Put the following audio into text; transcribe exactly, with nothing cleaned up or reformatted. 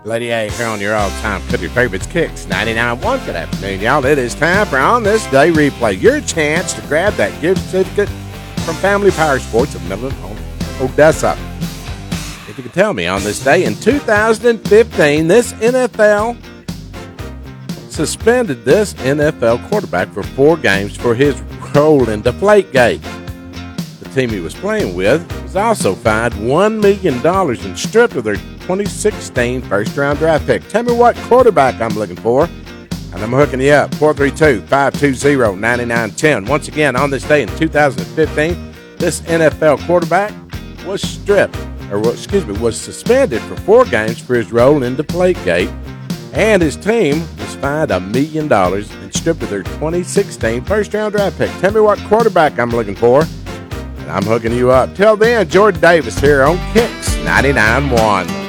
Lady A here on your all-time Country Favorites Kicks ninety-nine point one. Good afternoon, y'all. It is time for On This Day Replay. Your chance to grab that gift certificate from Family Power Sports of Midland, Odessa. If you could tell me, on this day in two thousand fifteen, this N F L suspended this N F L quarterback for four games for his role in Deflategate. The team he was playing with was also fined one million dollars and stripped of their twenty sixteen first-round draft pick. Tell me what quarterback I'm looking for, and I'm hooking you up. four three two, five two zero, nine nine one zero. Once again, on this day in two thousand fifteen, this N F L quarterback was stripped, or excuse me, was suspended for four games for his role in Deflategate, and his team was fined a million dollars and stripped of their twenty sixteen first-round draft pick. Tell me what quarterback I'm looking for, and I'm hooking you up. Till then, Jordan Davis here on Kicks ninety-nine point one.